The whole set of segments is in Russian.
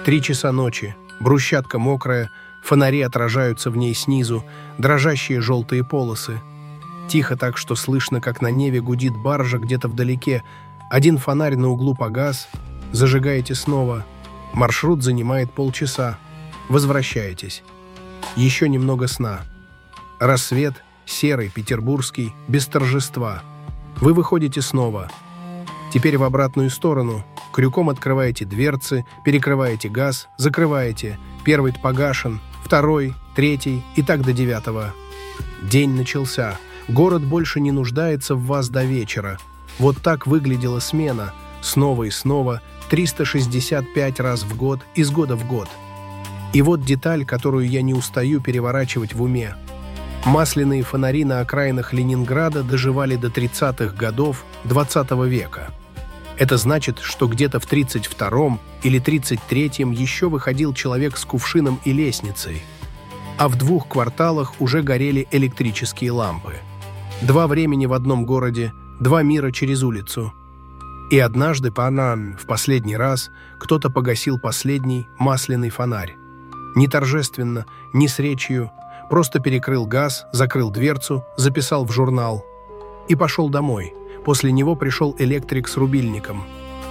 3 часа ночи, брусчатка мокрая, фонари отражаются в ней снизу, дрожащие желтые полосы. Тихо так, что слышно, как на Неве гудит баржа где-то вдалеке. Один фонарь на углу погас, зажигаете снова. Маршрут занимает полчаса. Возвращаетесь. Еще немного сна. Рассвет, серый, петербургский, без торжества. Вы выходите снова. Теперь в обратную сторону. Крюком открываете дверцы, перекрываете газ, закрываете. Первый погашен, второй, третий и так до 9-го. День начался. Город больше не нуждается в вас до вечера. Вот так выглядела смена. Снова и снова, 365 раз в год, из года в год. И вот деталь, которую я не устаю переворачивать в уме. Масляные фонари на окраинах Ленинграда доживали до 30-х годов 20 века. Это значит, что где-то в 32-м или 33-м еще выходил человек с кувшином и лестницей, а в 2 кварталах уже горели электрические лампы. 2 времени в одном городе, 2 мира через улицу. И однажды, в последний раз, кто-то погасил последний масляный фонарь. Не торжественно, не с речью, просто перекрыл газ, закрыл дверцу, записал в журнал и пошел домой. После него пришел электрик с рубильником.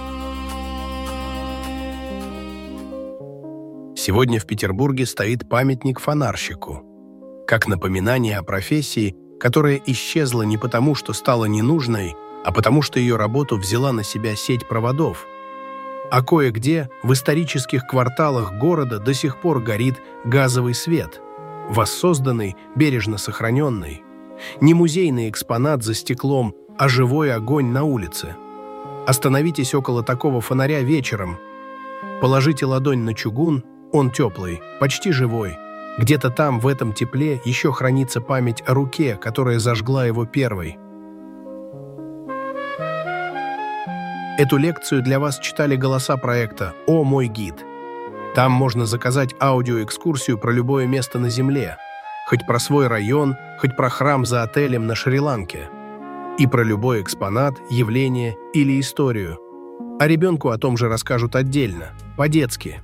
Сегодня в Петербурге стоит памятник фонарщику, как напоминание о профессии, которая исчезла не потому, что стала ненужной, а потому что ее работу взяла на себя сеть проводов. А кое-где в исторических кварталах города до сих пор горит газовый свет, воссозданный, бережно сохраненный. Не музейный экспонат за стеклом, а живой огонь на улице. Остановитесь около такого фонаря вечером. Положите ладонь на чугун, он теплый, почти живой. Где-то там, в этом тепле, еще хранится память о руке, которая зажгла его первой. Эту лекцию для вас читали голоса проекта «О, мой гид». Там можно заказать аудиоэкскурсию про любое место на Земле, хоть про свой район, хоть про храм за отелем на Шри-Ланке, и про любой экспонат, явление или историю. А ребенку о том же расскажут отдельно, по-детски.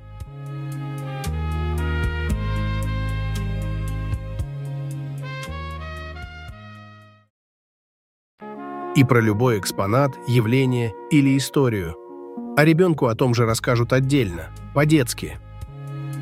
И про любой экспонат, явление или историю. А ребенку о том же расскажут отдельно, по-детски.